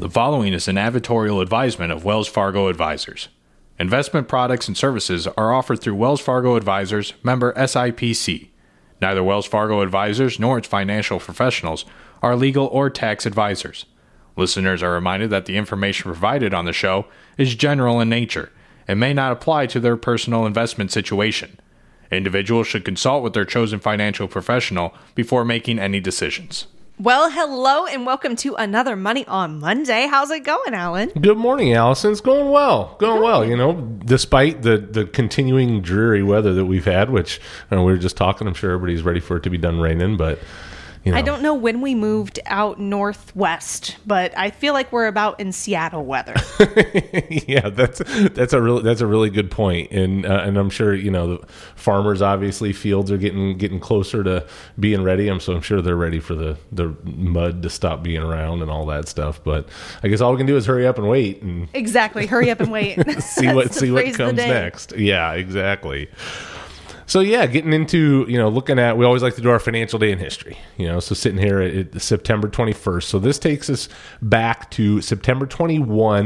The following is an advertorial advisement of Wells Fargo Advisors. Investment products and services are offered through Wells Fargo Advisors, member SIPC. Neither Wells Fargo Advisors nor its financial professionals are legal or tax advisors. Listeners are reminded that the information provided on the show is general in nature and may not apply to their personal investment situation. Individuals should consult with their chosen financial professional before making any decisions. Well, hello and welcome to another Money on Monday. How's it going, Alan? Good morning, Allison. It's going well. Going well, you know, despite the continuing dreary weather that we've had, which we were just talking, I'm sure everybody's ready for it to be done raining, but you know. I don't know when we moved out northwest, but I feel like we're about in Seattle weather. Yeah, that's a really good point, and I'm sure the farmers, obviously fields are getting closer to being ready. So I'm sure they're ready for the mud to stop being around and all that stuff. But I guess all we can do is hurry up and wait and exactly hurry up and wait. see what comes next. Yeah, exactly. So yeah, getting into, looking at, we always like to do our financial day in history, so sitting here at September 21st. So this takes us back to September 21,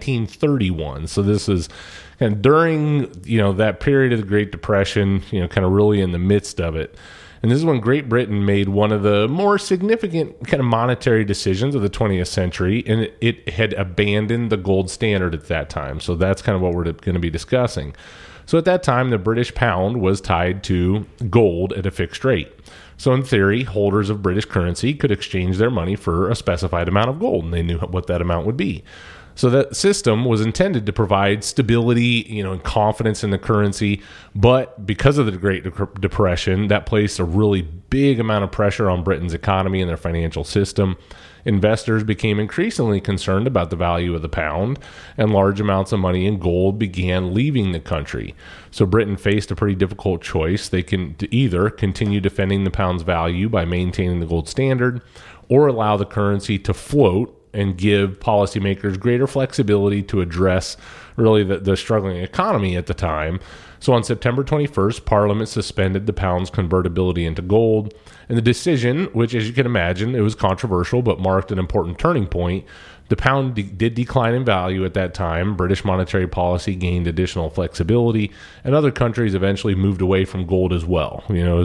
1931. So this is kind of during, that period of the Great Depression, kind of really in the midst of it. And this is when Great Britain made one of the more significant kind of monetary decisions of the 20th century, and it had abandoned the gold standard at that time. So that's kind of what we're going to be discussing. So at that time, the British pound was tied to gold at a fixed rate. So in theory, holders of British currency could exchange their money for a specified amount of gold, and they knew what that amount would be. So that system was intended to provide stability, and confidence in the currency. But because of the Great Depression, that placed a really big amount of pressure on Britain's economy and their financial system. Investors became increasingly concerned about the value of the pound, and large amounts of money in gold began leaving the country. So Britain faced a pretty difficult choice. They can either continue defending the pound's value by maintaining the gold standard, or allow the currency to float and give policymakers greater flexibility to address really the struggling economy at the time. So on September 21st, Parliament suspended the pound's convertibility into gold. And the decision, which as you can imagine, it was controversial, but marked an important turning point. The pound did decline in value at that time. British monetary policy gained additional flexibility, and other countries eventually moved away from gold as well.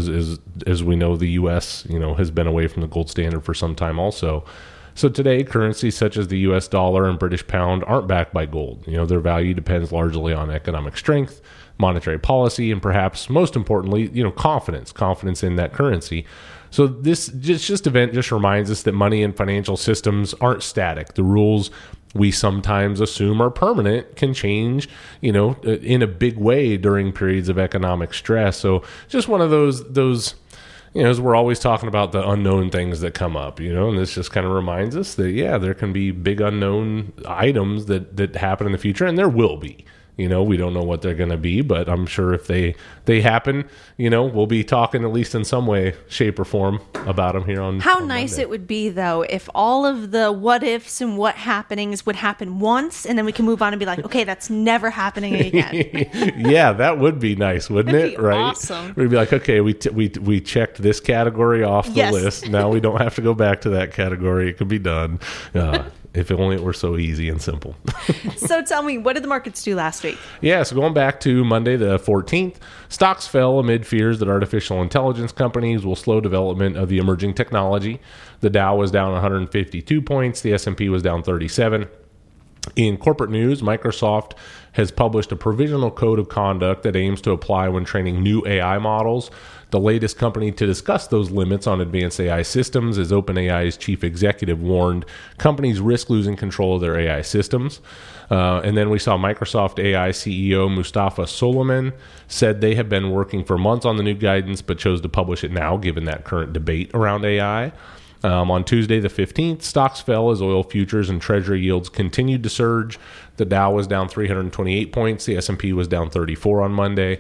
As we know, the U.S., has been away from the gold standard for some time also. So today, currencies such as the U.S. dollar and British pound aren't backed by gold. Their value depends largely on economic strength, monetary policy, and perhaps most importantly, confidence in that currency. So this event just reminds us that money and financial systems aren't static. The rules we sometimes assume are permanent can change, in a big way during periods of economic stress. So just one of those. As we're always talking about the unknown things that come up, and this just kind of reminds us that, there can be big unknown items that happen in the future, and there will be. We don't know what they're going to be, but I'm sure if they happen, we'll be talking at least in some way, shape, or form about them here on How on nice Monday. it would be, though, if all of the what ifs and what happenings would happen once, and then we can move on and be like, okay, that's never happening again. Yeah, that would be nice, wouldn't That'd it? be Right? awesome. We'd be like, okay, we checked this category off the Yes. list. Now we don't have to go back to that category. It could be done. If only it were so easy and simple. So tell me, what did the markets do last week? Yeah, so going back to Monday the 14th, stocks fell amid fears that artificial intelligence companies will slow development of the emerging technology. The Dow was down 152 points. The S&P was down 37. In corporate news, Microsoft has published a provisional code of conduct that aims to apply when training new AI models. The latest company to discuss those limits on advanced AI systems is OpenAI's chief executive warned companies risk losing control of their AI systems. And then we saw Microsoft AI CEO Mustafa Suleyman said they have been working for months on the new guidance, but chose to publish it now given that current debate around AI. On Tuesday the 15th, stocks fell as oil futures and treasury yields continued to surge. The Dow was down 328 points. The S&P was down 34 on Monday.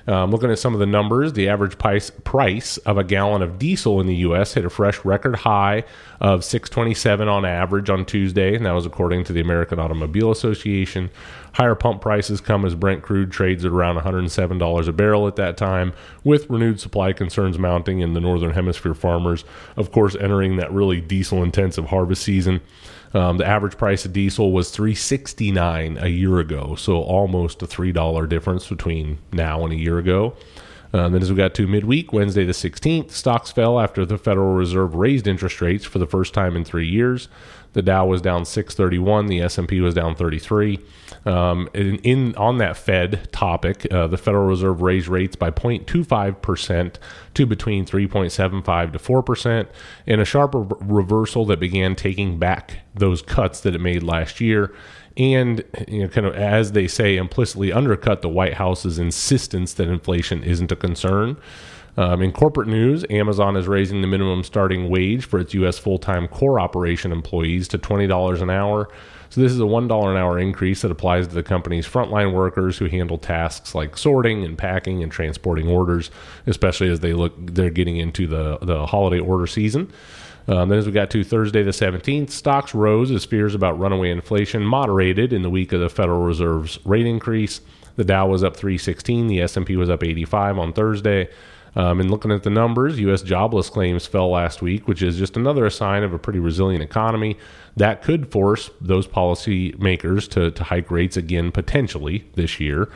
Looking at some of the numbers, the average price of a gallon of diesel in the U.S. hit a fresh record high of $6.27 on average on Tuesday, and that was according to the American Automobile Association. Higher pump prices come as Brent crude trades at around $107 a barrel at that time, with renewed supply concerns mounting in the Northern Hemisphere farmers, of course, entering that really diesel-intensive harvest season. The average price of diesel was $3.69 a year ago, so almost a $3 difference between now and a year ago. Then as we got to midweek, Wednesday the 16th, stocks fell after the Federal Reserve raised interest rates for the first time in 3 years. The Dow was down 631, the S&P was down 33. On that Fed topic, the Federal Reserve raised rates by 0.25% to between 3.75 to 4%, in a sharper reversal that began taking back those cuts that it made last year, and kind of, as they say, implicitly undercut the White House's insistence that inflation isn't a concern. In corporate news, Amazon is raising the minimum starting wage for its U.S. full-time core operation employees to $20 an hour. So this is a $1 an hour increase that applies to the company's frontline workers who handle tasks like sorting and packing and transporting orders, especially as they're getting into the holiday order season. Then as we got to Thursday the 17th, stocks rose as fears about runaway inflation moderated in the week of the Federal Reserve's rate increase. The Dow was up 316, the S&P was up 85 on Thursday. And looking at the numbers, U.S. jobless claims fell last week, which is just another sign of a pretty resilient economy. That could force those policymakers to hike rates again potentially this year.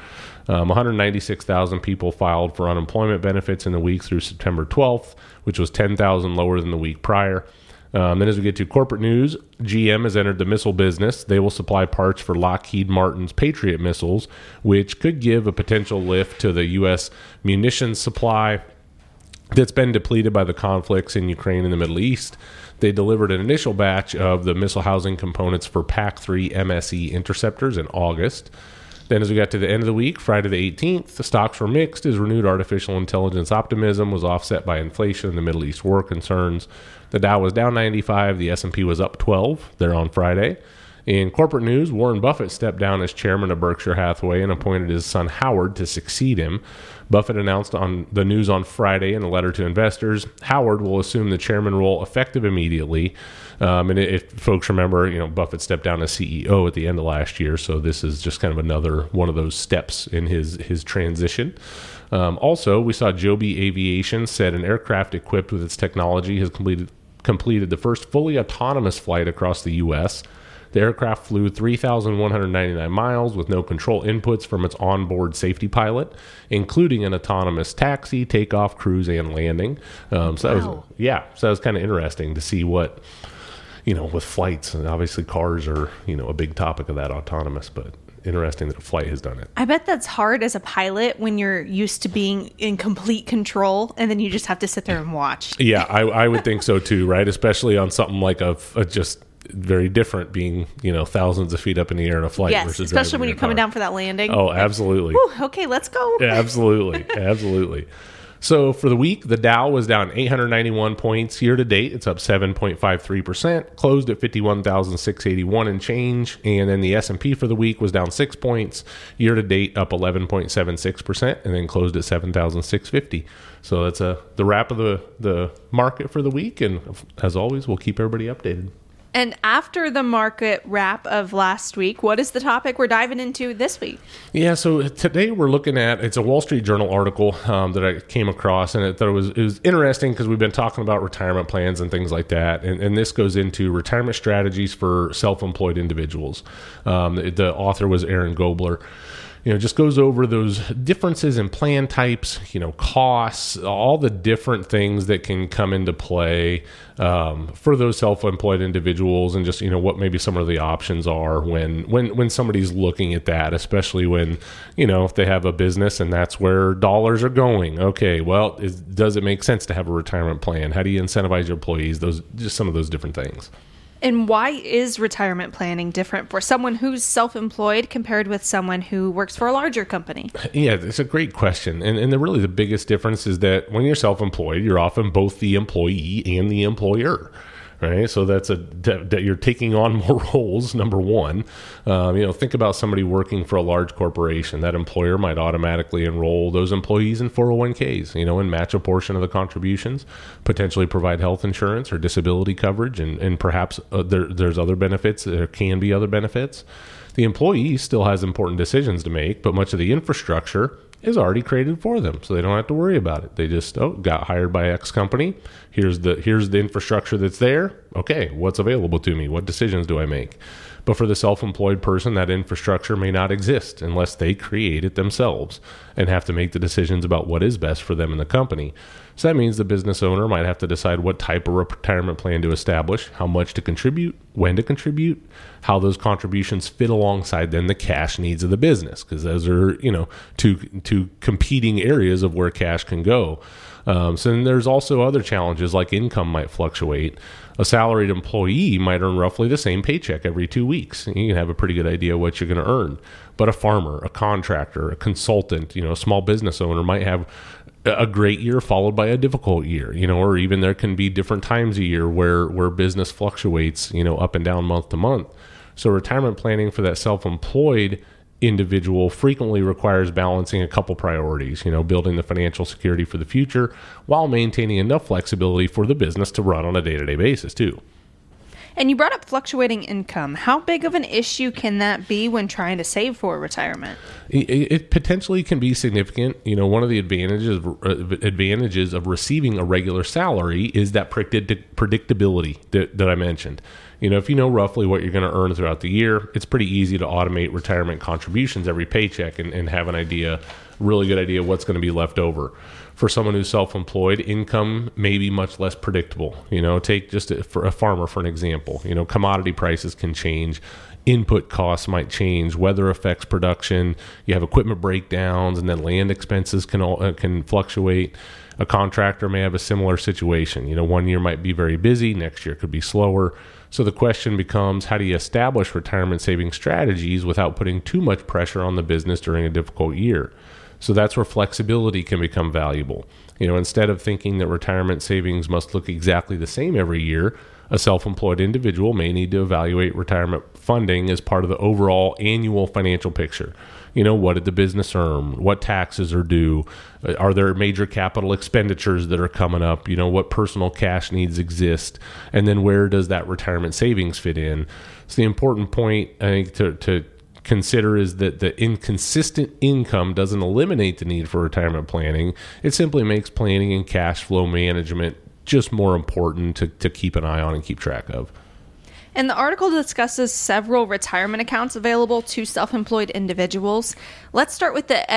196,000 people filed for unemployment benefits in the week through September 12th, which was 10,000 lower than the week prior. Then as we get to corporate news, GM has entered the missile business. They will supply parts for Lockheed Martin's Patriot missiles, which could give a potential lift to the U.S. munitions supply that's been depleted by the conflicts in Ukraine and the Middle East. They delivered an initial batch of the missile housing components for PAC-3 MSE interceptors in August. Then as we got to the end of the week, Friday the 18th, the stocks were mixed as renewed artificial intelligence optimism was offset by inflation and the Middle East war concerns. The Dow was down 95, the S&P was up 12 there on Friday. In corporate news, Warren Buffett stepped down as chairman of Berkshire Hathaway and appointed his son Howard to succeed him. Buffett announced on the news on Friday in a letter to investors, Howard will assume the chairman role effective immediately. And if folks remember, Buffett stepped down as CEO at the end of last year, so this is just kind of another one of those steps in his transition. Also, we saw Joby Aviation said an aircraft equipped with its technology has completed the first fully autonomous flight across the U.S. The aircraft flew 3,199 miles with no control inputs from its onboard safety pilot, including an autonomous taxi, takeoff, cruise, and landing. So that was kind of interesting to see what, with flights, and obviously cars are, a big topic of that autonomous, but interesting that a flight has done it. I bet that's hard as a pilot when you're used to being in complete control and then you just have to sit there and watch. Yeah, I would think so too, right? Especially on something like a just very different, being thousands of feet up in the air in a flight. Yes, versus especially when you're coming down for that landing. Oh, absolutely. Whew, okay, let's go. Yeah, absolutely. So for the week, the Dow was down 891 points year to date. It's up 7.53%, closed at 51,681 and change. And then the S&P for the week was down 6 points year to date, up 11.76%, and then closed at 7,650. So that's the wrap of the market for the week. And as always, we'll keep everybody updated. And after the market wrap of last week, what is the topic we're diving into this week? Yeah, so today we're looking at, it's a Wall Street Journal article that I came across, and I thought it was interesting because we've been talking about retirement plans and things like that, and this goes into retirement strategies for self-employed individuals. The author was Aaron Gobler. Just goes over those differences in plan types, costs, all the different things that can come into play for those self-employed individuals, and just, what maybe some of the options are when somebody's looking at that, especially when, if they have a business and that's where dollars are going. Okay, well, does it make sense to have a retirement plan? How do you incentivize your employees? Just some of those different things. And why is retirement planning different for someone who's self-employed compared with someone who works for a larger company? Yeah, it's a great question. And the biggest difference is that when you're self-employed, you're often both the employee and the employer, right? So that you're taking on more roles, number one. Think about somebody working for a large corporation. That employer might automatically enroll those employees in 401ks, and match a portion of the contributions, potentially provide health insurance or disability coverage, and perhaps there's other benefits. There can be other benefits. The employee still has important decisions to make, but much of the infrastructure is already created for them, so they don't have to worry about it. They just got hired by X company. Here's the infrastructure that's there. Okay, what's available to me? What decisions do I make? But for the self-employed person, that infrastructure may not exist unless they create it themselves and have to make the decisions about what is best for them in the company. So that means the business owner might have to decide what type of retirement plan to establish, how much to contribute, when to contribute, how those contributions fit alongside then the cash needs of the business, because those are, two competing areas of where cash can go. So then there's also other challenges, like income might fluctuate. A salaried employee might earn roughly the same paycheck every 2 weeks. You can have a pretty good idea what you're going to earn. But a farmer, a contractor, a consultant, a small business owner might have a great year followed by a difficult year, or even there can be different times a year where business fluctuates, up and down month to month. So retirement planning for that self-employed individual frequently requires balancing a couple priorities, building the financial security for the future while maintaining enough flexibility for the business to run on a day-to-day basis too. And you brought up fluctuating income. How big of an issue can that be when trying to save for retirement? It potentially can be significant. One of the advantages of receiving a regular salary is that predictability that I mentioned. If you know roughly what you're going to earn throughout the year, it's pretty easy to automate retirement contributions every paycheck and have really good idea what's going to be left over. For someone who's self-employed, income may be much less predictable. Take just for a farmer, for an example. Commodity prices can change. Input costs might change. Weather affects production. You have equipment breakdowns, and then land expenses can fluctuate. A contractor may have a similar situation. 1 year might be very busy. Next year could be slower. So the question becomes, how do you establish retirement saving strategies without putting too much pressure on the business during a difficult year? So that's where flexibility can become valuable. Instead of thinking that retirement savings must look exactly the same every year, a self-employed individual may need to evaluate retirement funding as part of the overall annual financial picture. What did the business earn? What taxes are due? Are there major capital expenditures that are coming up? What personal cash needs exist? And then where does that retirement savings fit in? So the important point, I think, to consider is that the inconsistent income doesn't eliminate the need for retirement planning. It simply makes planning and cash flow management just more important to keep an eye on and keep track of. And the article discusses several retirement accounts available to self-employed individuals. Let's start with the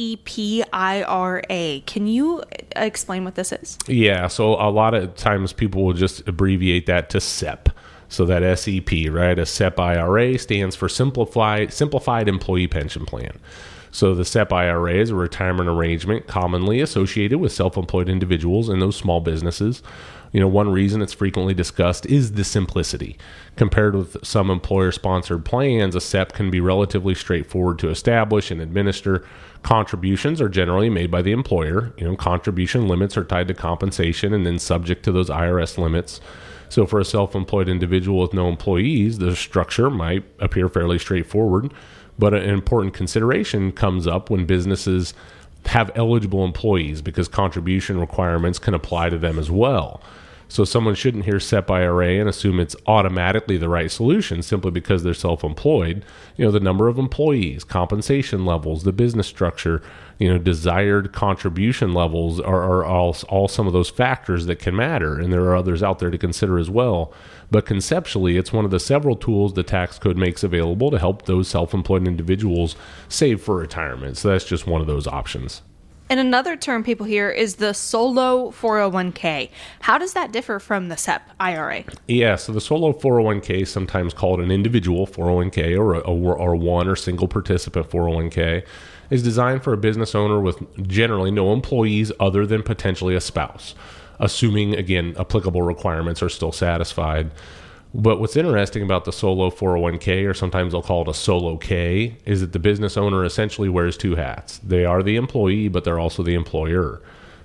SEP IRA. Can you explain what this is? Yeah, so a lot of times people will just abbreviate that to SEP. So that SEP, right? A SEP IRA stands for Simplified Employee Pension Plan. So the SEP IRA is a retirement arrangement commonly associated with self-employed individuals and those small businesses. One reason it's frequently discussed is the simplicity. Compared with some employer-sponsored plans, a SEP can be relatively straightforward to establish and administer. Contributions are generally made by the employer. Contribution limits are tied to compensation and then subject to those IRS limits. So for a self-employed individual with no employees, the structure might appear fairly straightforward. But an important consideration comes up when businesses have eligible employees because contribution requirements can apply to them as well. So someone shouldn't hear SEP IRA and assume it's automatically the right solution simply because they're self-employed. The number of employees, compensation levels, the business structure, desired contribution levels are all some of those factors that can matter. And there are others out there to consider as well. But conceptually, it's one of the several tools the tax code makes available to help those self-employed individuals save for retirement. So that's just one of those options. And another term people hear is the solo 401k. How does that differ from the SEP IRA? Yeah, so the solo 401k, sometimes called an individual 401k or one or single participant 401k, is designed for a business owner with generally no employees other than potentially a spouse, assuming, again, applicable requirements are still satisfied. But what's interesting about the solo 401k, or sometimes they'll call it a solo K, is that the business owner essentially wears two hats. They are the employee, but they're also the employer.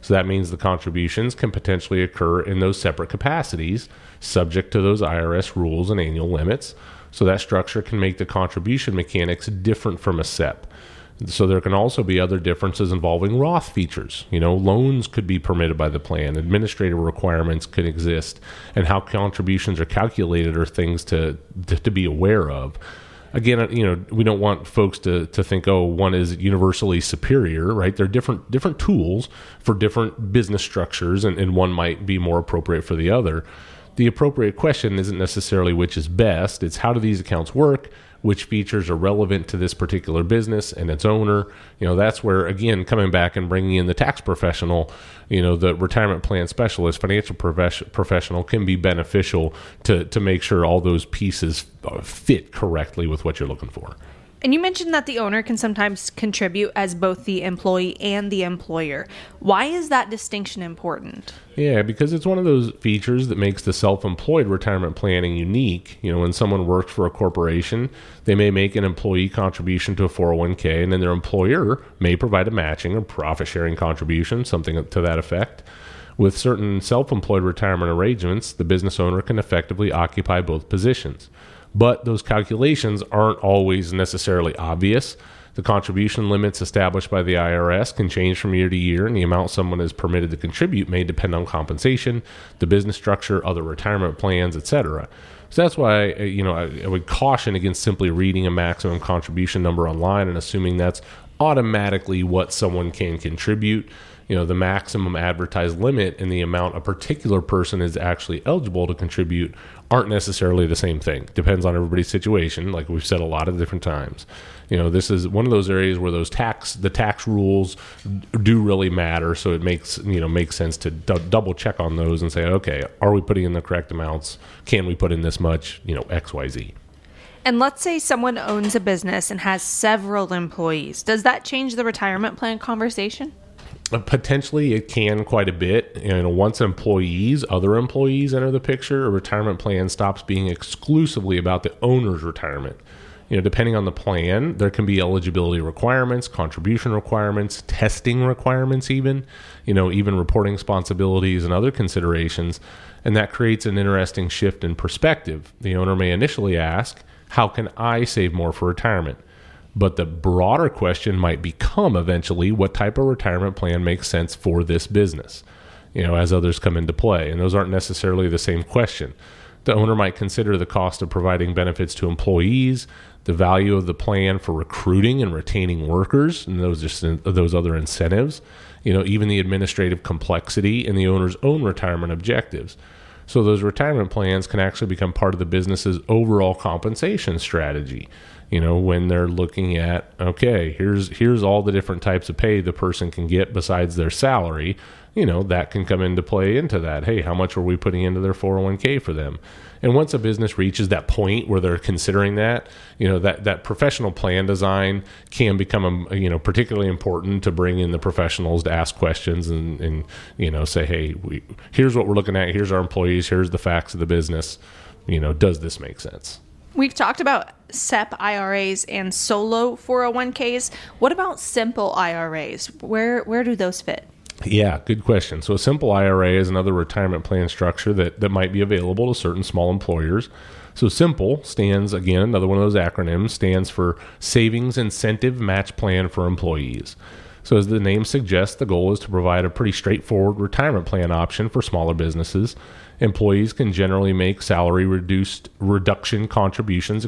So that means the contributions can potentially occur in those separate capacities, subject to those IRS rules and annual limits. So that structure can make the contribution mechanics different from a SEP. So there can also be other differences involving Roth features. Loans could be permitted by the plan, administrative requirements could exist, and how contributions are calculated are things to be aware of. Again, we don't want folks to think, one is universally superior, right? They're different tools for different business structures, and one might be more appropriate for the other. The appropriate question isn't necessarily which is best. It's how do these accounts work? Which features are relevant to this particular business and its owner? That's where, again, coming back and bringing in the tax professional, the retirement plan specialist, financial professional can be beneficial to make sure all those pieces fit correctly with what you're looking for. And you mentioned that the owner can sometimes contribute as both the employee and the employer. Why is that distinction important? Yeah, because it's one of those features that makes the self-employed retirement planning unique. When someone works for a corporation, they may make an employee contribution to a 401k, and then their employer may provide a matching or profit-sharing contribution, something to that effect. With certain self-employed retirement arrangements, the business owner can effectively occupy both positions. But those calculations aren't always necessarily obvious. The contribution limits established by the IRS can change from year to year, and the amount someone is permitted to contribute may depend on compensation, the business structure, other retirement plans, etc. So that's why I would caution against simply reading a maximum contribution number online and assuming that's automatically what someone can contribute. The maximum advertised limit and the amount a particular person is actually eligible to contribute aren't necessarily the same thing. Depends on everybody's situation, like we've said a lot of different times. This is one of those areas where the tax rules do really matter, so it makes sense to double check on those and say, okay, are we putting in the correct amounts? Can we put in this much? X, Y, Z. And let's say someone owns a business and has several employees. Does that change the retirement plan conversation? Potentially, it can quite a bit. Once other employees enter the picture, a retirement plan stops being exclusively about the owner's retirement. Depending on the plan, there can be eligibility requirements, contribution requirements, testing requirements even reporting responsibilities and other considerations. And that creates an interesting shift in perspective. The owner may initially ask, how can I save more for retirement? But the broader question might become eventually, what type of retirement plan makes sense for this business, as others come into play. And those aren't necessarily the same question. The owner might consider the cost of providing benefits to employees, the value of the plan for recruiting and retaining workers, and those other incentives, even the administrative complexity and the owner's own retirement objectives. So those retirement plans can actually become part of the business's overall compensation strategy. When they're looking at, okay, here's all the different types of pay the person can get besides their salary, that can come into play into that. Hey, how much are we putting into their 401k for them? And once a business reaches that point where they're considering that, that professional plan design can become, particularly important to bring in the professionals to ask questions and say, hey, here's what we're looking at. Here's our employees. Here's the facts of the business. Does this make sense? We've talked about SEP IRAs and solo 401ks. What about simple IRAs? Where do those fit? Yeah, good question. So a simple IRA is another retirement plan structure that might be available to certain small employers. So SIMPLE stands, again, another one of those acronyms, stands for Savings Incentive Match Plan for Employees. So as the name suggests, the goal is to provide a pretty straightforward retirement plan option for smaller businesses. Employees can generally make salary reduction contributions,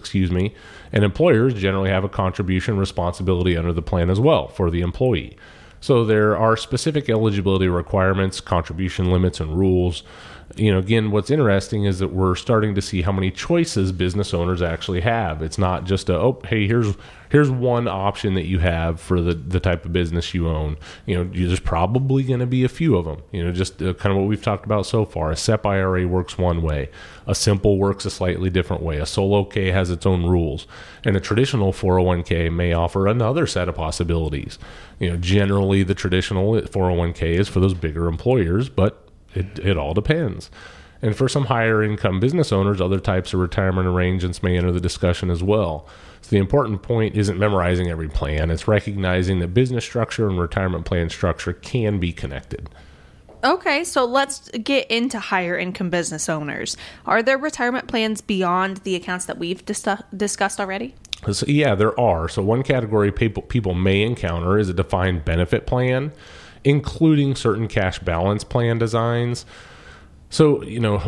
and employers generally have a contribution responsibility under the plan as well for the employee. So there are specific eligibility requirements, contribution limits, and rules. Again, what's interesting is that we're starting to see how many choices business owners actually have. It's not just hey, here's one option that you have for the type of business you own. There's probably going to be a few of them. Just kind of what we've talked about so far. A SEP IRA works one way. A simple works a slightly different way. A solo K has its own rules. And a traditional 401k may offer another set of possibilities. Generally, the traditional 401k is for those bigger employers, but it all depends. And for some higher income business owners, other types of retirement arrangements may enter the discussion as well. So the important point isn't memorizing every plan. It's recognizing that business structure and retirement plan structure can be connected. Okay, so let's get into higher income business owners. Are there retirement plans beyond the accounts that we've discussed already? So, yeah, there are. So one category people may encounter is a defined benefit plan, including certain cash balance plan designs. So,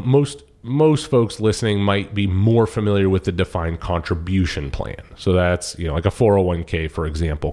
most folks listening might be more familiar with the defined contribution plan. So that's, like a 401k, for example,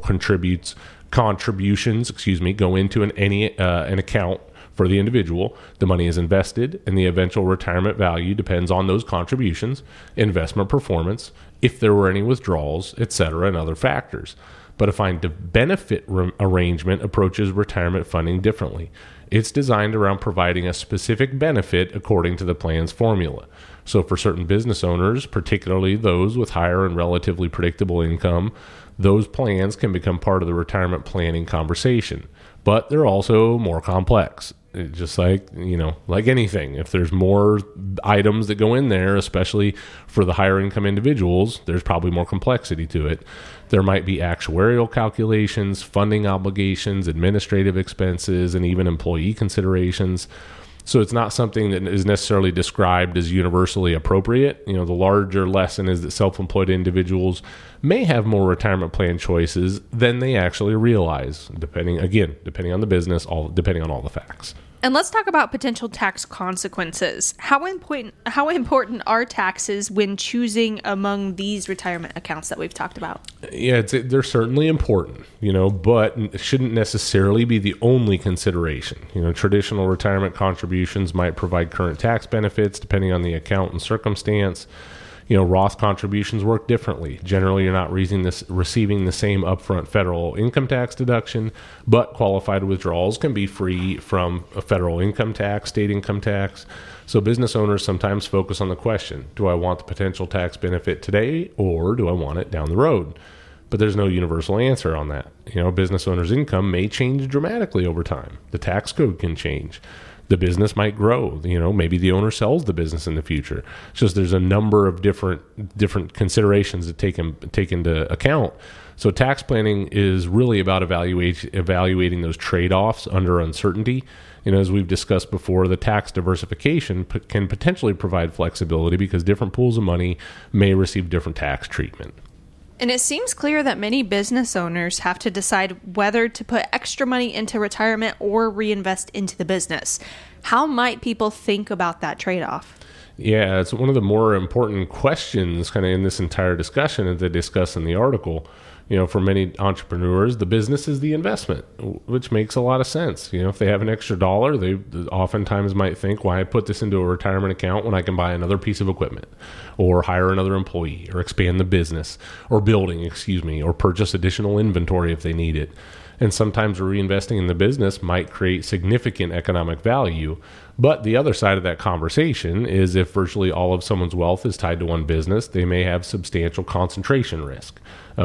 contributions go into an account for the individual. The money is invested, and the eventual retirement value depends on those contributions, investment performance, if there were any withdrawals, etc., and other factors. But a defined benefit arrangement approaches retirement funding differently. It's designed around providing a specific benefit according to the plan's formula. So for certain business owners, particularly those with higher and relatively predictable income, those plans can become part of the retirement planning conversation. But they're also more complex. Just like anything, if there's more items that go in there, especially for the higher income individuals, there's probably more complexity to it. There might be actuarial calculations, funding obligations, administrative expenses, and even employee considerations. So it's not something that is necessarily described as universally appropriate. The larger lesson is that self-employed individuals may have more retirement plan choices than they actually realize, depending on the business, depending on all the facts. And let's talk about potential tax consequences. How important are taxes when choosing among these retirement accounts that we've talked about? Yeah, they're certainly important, but it shouldn't necessarily be the only consideration. Traditional retirement contributions might provide current tax benefits depending on the account and circumstance. Roth contributions work differently. Generally, you're not receiving the same upfront federal income tax deduction, but qualified withdrawals can be free from a federal income tax, state income tax. So business owners sometimes focus on the question, do I want the potential tax benefit today, or do I want it down the road? But there's no universal answer on that. Business owners' income may change dramatically over time. The tax code can change. The business might grow. Maybe the owner sells the business in the future. It's just there's a number of different considerations that take into account. So tax planning is really about evaluating those trade-offs under uncertainty. As we've discussed before, the tax diversification can potentially provide flexibility because different pools of money may receive different tax treatment. And it seems clear that many business owners have to decide whether to put extra money into retirement or reinvest into the business. How might people think about that trade-off? Yeah, it's one of the more important questions kind of in this entire discussion that they discuss in the article. For many entrepreneurs, the business is the investment, which makes a lot of sense. If they have an extra dollar, they oftentimes might think, why put this into a retirement account when I can buy another piece of equipment or hire another employee or expand the business or building, or purchase additional inventory if they need it. And sometimes reinvesting in the business might create significant economic value. But the other side of that conversation is if virtually all of someone's wealth is tied to one business, they may have substantial concentration risk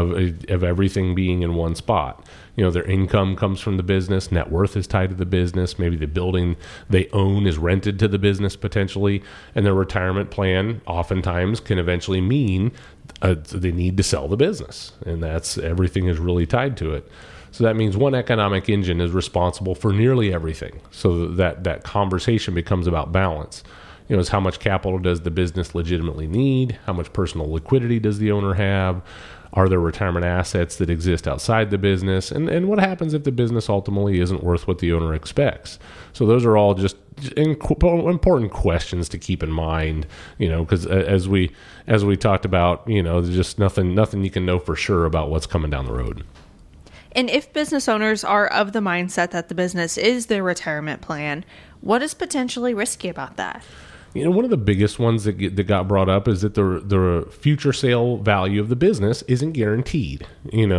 of everything being in one spot. Their income comes from the business, net worth is tied to the business, maybe the building they own is rented to the business potentially, and their retirement plan oftentimes can eventually mean they need to sell the business, and everything is really tied to it. So that means one economic engine is responsible for nearly everything. So that conversation becomes about balance. Is how much capital does the business legitimately need? How much personal liquidity does the owner have? Are there retirement assets that exist outside the business? And what happens if the business ultimately isn't worth what the owner expects? So those are all just important questions to keep in mind, because as we talked about, there's just nothing you can know for sure about what's coming down the road. And if business owners are of the mindset that the business is their retirement plan, what is potentially risky about that? One of the biggest ones that got brought up is that the future sale value of the business isn't guaranteed.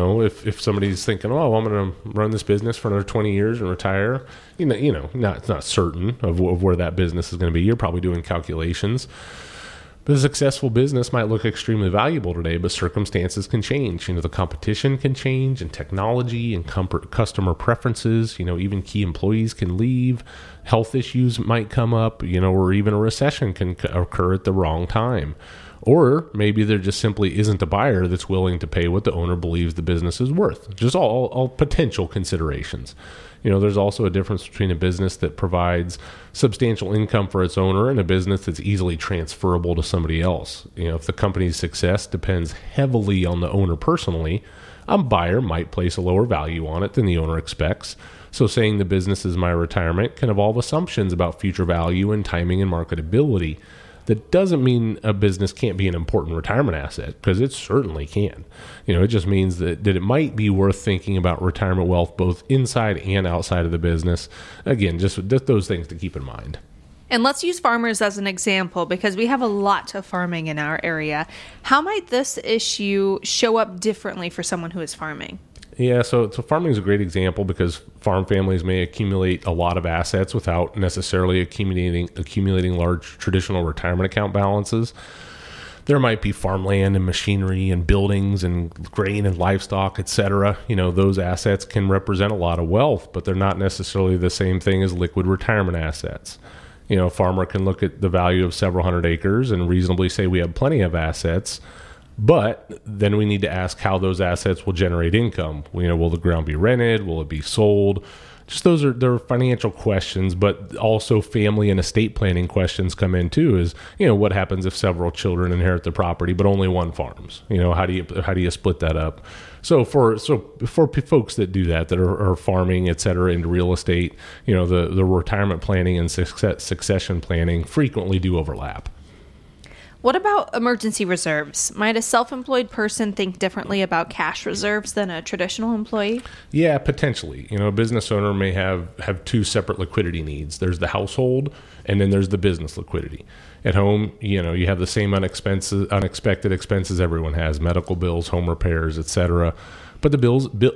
If somebody's thinking, I'm going to run this business for another 20 years and retire, it's not certain of where that business is going to be. You're probably doing calculations. But a successful business might look extremely valuable today, but circumstances can change. The competition can change, and technology and customer preferences, even key employees can leave. Health issues might come up, or even a recession can occur at the wrong time. Or maybe there just simply isn't a buyer that's willing to pay what the owner believes the business is worth. Just all potential considerations. There's also a difference between a business that provides substantial income for its owner and a business that's easily transferable to somebody else. If the company's success depends heavily on the owner personally, a buyer might place a lower value on it than the owner expects. So saying the business is my retirement can involve assumptions about future value and timing and marketability. That doesn't mean a business can't be an important retirement asset, because it certainly can. It just means that it might be worth thinking about retirement wealth both inside and outside of the business. Again, just those things to keep in mind. And let's use farmers as an example, because we have a lot of farming in our area. How might this issue show up differently for someone who is farming? Yeah, so farming is a great example because farm families may accumulate a lot of assets without necessarily accumulating large traditional retirement account balances. There might be farmland and machinery and buildings and grain and livestock, etc. Those assets can represent a lot of wealth, but they're not necessarily the same thing as liquid retirement assets. A farmer can look at the value of several hundred acres and reasonably say we have plenty of assets. But then we need to ask how those assets will generate income. Will the ground be rented? Will it be sold? Just they're financial questions, but also family and estate planning questions come in too. Is what happens if several children inherit the property, but only one farms? How do you split that up? So for folks that do that are farming, et cetera, into real estate, the retirement planning and succession planning frequently do overlap. What about emergency reserves? Might a self-employed person think differently about cash reserves than a traditional employee? Yeah, potentially. A business owner may have two separate liquidity needs. There's the household, and then there's the business liquidity. At home, you have the same unexpected expenses everyone has: medical bills, home repairs, etc. But the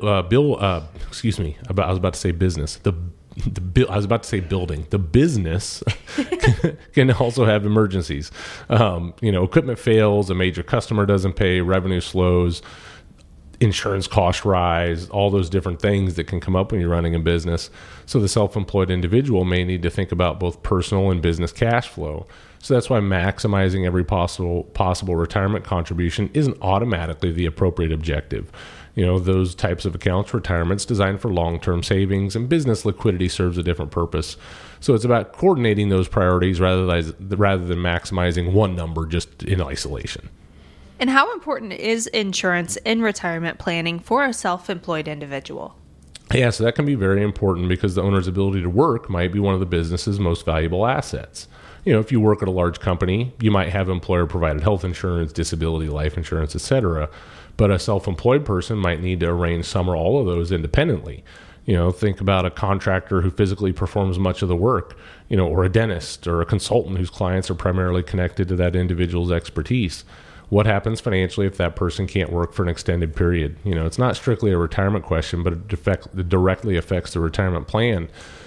building. The business can also have emergencies. Equipment fails, a major customer doesn't pay, revenue slows, insurance costs rise, all those different things that can come up when you're running a business. So the self-employed individual may need to think about both personal and business cash flow. So that's why maximizing every possible retirement contribution isn't automatically the appropriate objective. Those types of accounts, retirement's designed for long-term savings, and business liquidity serves a different purpose. So it's about coordinating those priorities rather than maximizing one number just in isolation. And how important is insurance in retirement planning for a self-employed individual? Yeah, so that can be very important because the owner's ability to work might be one of the business's most valuable assets. If you work at a large company, you might have employer-provided health insurance, disability, life insurance, etc. But a self-employed person might need to arrange some or all of those independently. Think about a contractor who physically performs much of the work, or a dentist or a consultant whose clients are primarily connected to that individual's expertise. What happens financially if that person can't work for an extended period? It's not strictly a retirement question, but it directly affects the retirement plan.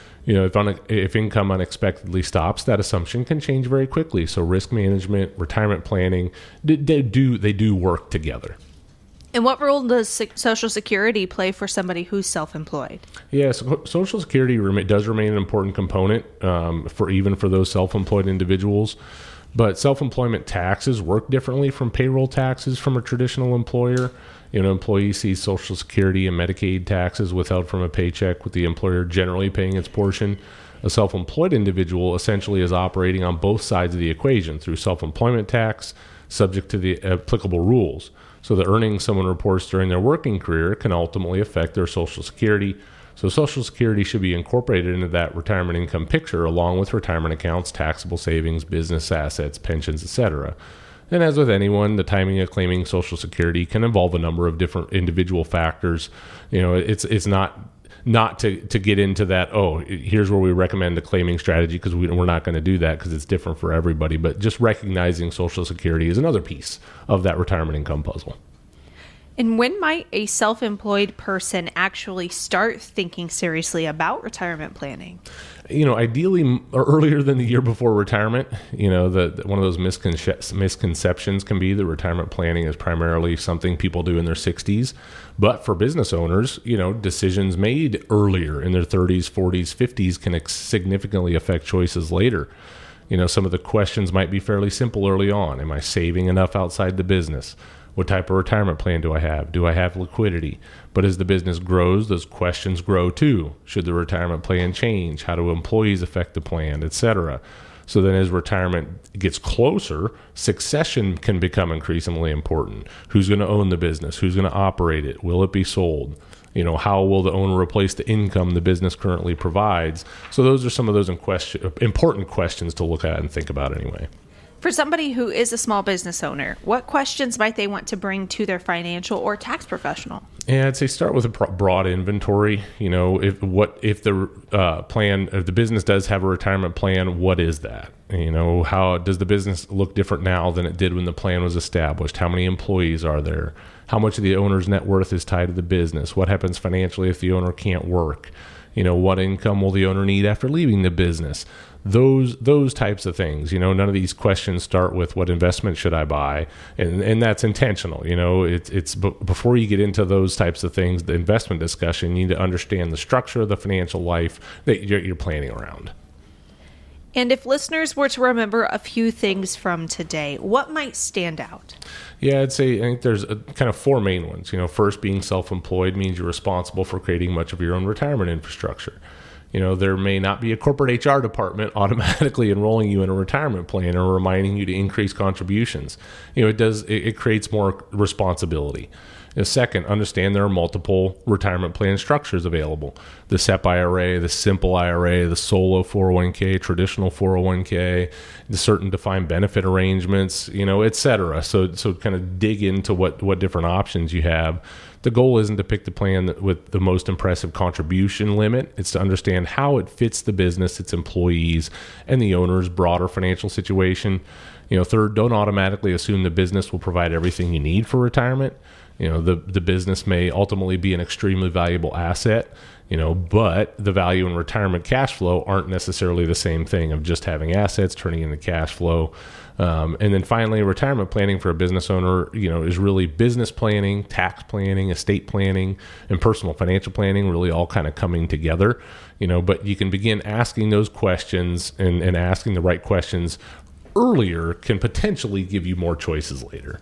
If income unexpectedly stops, that assumption can change very quickly. So risk management, retirement planning, they do work together. And what role does Social Security play for somebody who's self-employed? Yeah, so Social Security does remain an important component for those self-employed individuals. But self-employment taxes work differently from payroll taxes from a traditional employer. Employees see Social Security and Medicaid taxes withheld from a paycheck, with the employer generally paying its portion. A self-employed individual essentially is operating on both sides of the equation through self-employment tax, subject to the applicable rules. So the earnings someone reports during their working career can ultimately affect their Social Security. So Social Security should be incorporated into that retirement income picture, along with retirement accounts, taxable savings, business assets, pensions, etc. And as with anyone, the timing of claiming Social Security can involve a number of different individual factors. It's not to get into that, here's where we recommend a claiming strategy, because we're not going to do that because it's different for everybody. But just recognizing Social Security is another piece of that retirement income puzzle. And when might a self-employed person actually start thinking seriously about retirement planning? Ideally earlier than the year before retirement. One of those misconceptions can be that retirement planning is primarily something people do in their 60s. But for business owners, decisions made earlier in their 30s, 40s, 50s can significantly affect choices later. Some of the questions might be fairly simple early on. Am I saving enough outside the business? What type of retirement plan do I have? Do I have liquidity? But as the business grows, those questions grow too. Should the retirement plan change? How do employees affect the plan, etc.? So then as retirement gets closer, succession can become increasingly important. Who's going to own the business? Who's going to operate it? Will it be sold? How will the owner replace the income the business currently provides? So those are some of those important questions to look at and think about anyway. For somebody who is a small business owner, what questions might they want to bring to their financial or tax professional? Yeah, I'd say start with a broad inventory. If the business does have a retirement plan, what is that? How does the business look different now than it did when the plan was established? How many employees are there? How much of the owner's net worth is tied to the business? What happens financially if the owner can't work? What income will the owner need after leaving the business? Those types of things. None of these questions start with what investment should I buy, and that's intentional. It's before you get into those types of things, the investment discussion, you need to understand the structure of the financial life that you're planning around. And if listeners were to remember a few things from today, what might stand out? Yeah, I think there's kind of four main ones. First, being self-employed means you're responsible for creating much of your own retirement infrastructure. There may not be a corporate HR department automatically enrolling you in a retirement plan or reminding you to increase contributions. It creates more responsibility. Second, understand there are multiple retirement plan structures available. The SEP IRA, the simple IRA, the solo 401k, traditional 401k, the certain defined benefit arrangements, et cetera. So kind of dig into what different options you have. The goal isn't to pick the plan with the most impressive contribution limit. It's to understand how it fits the business, its employees, and the owner's broader financial situation. Third, don't automatically assume the business will provide everything you need for retirement. The business may ultimately be an extremely valuable asset, but the value and retirement cash flow aren't necessarily the same thing of just having assets turning into cash flow. And then finally, retirement planning for a business owner, is really business planning, tax planning, estate planning, and personal financial planning really all kind of coming together, but you can begin asking those questions and asking the right questions earlier can potentially give you more choices later.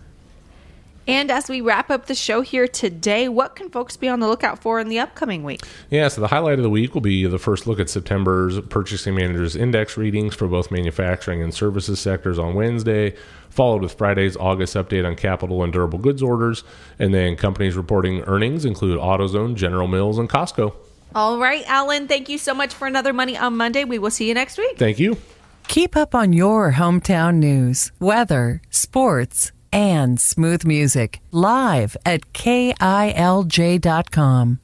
And as we wrap up the show here today, what can folks be on the lookout for in the upcoming week? Yeah, so the highlight of the week will be the first look at September's Purchasing Managers Index readings for both manufacturing and services sectors on Wednesday, followed with Friday's August update on capital and durable goods orders. And then companies reporting earnings include AutoZone, General Mills, and Costco. All right, Alan, thank you so much for another Money on Monday. We will see you next week. Thank you. Keep up on your hometown news, weather, sports, and smooth music live at KILJ.com.